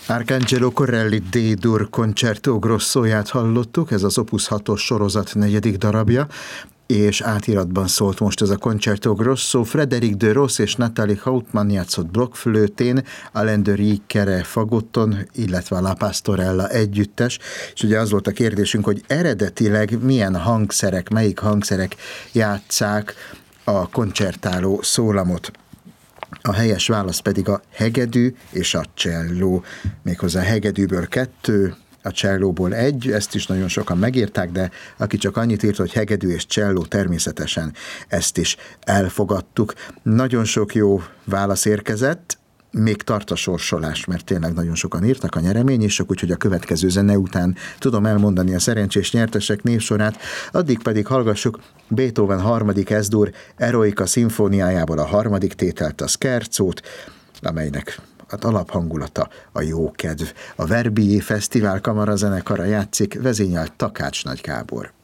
Arcangelo Corelli D-dur Concerto Grossóját hallottuk, ez az Opus 6-os sorozat 4. darabja, és átiratban szólt most ez a Concerto Grosso. Frédéric de Ros és Nathalie Hauptmann játszott blokkflőtén, Alain de Riquere fagotton, illetve a La Pastorella együttes, és ugye az volt a kérdésünk, hogy eredetileg milyen hangszerek, melyik hangszerek játsszák a koncertáló szólamot. A helyes válasz pedig a hegedű és a cselló. Méghozzá a hegedűből 2, a csellóból 1, ezt is nagyon sokan megírták, de aki csak annyit írt, hogy hegedű és cselló, természetesen ezt is elfogadtuk. Nagyon sok jó válasz érkezett, még tart a sorsolás, mert tényleg nagyon sokan írtak a nyereményések, úgyhogy a következő zene után tudom elmondani a szerencsés nyertesek névsorát, addig pedig hallgassuk Beethoven 3. S-dur Eroica szimfóniájából a 3. tételt, a Scherzót, amelynek az alaphangulata a jókedv. A Verbier Fesztivál kamarazenekara játszik, vezényelt Takács Nagy Gábor.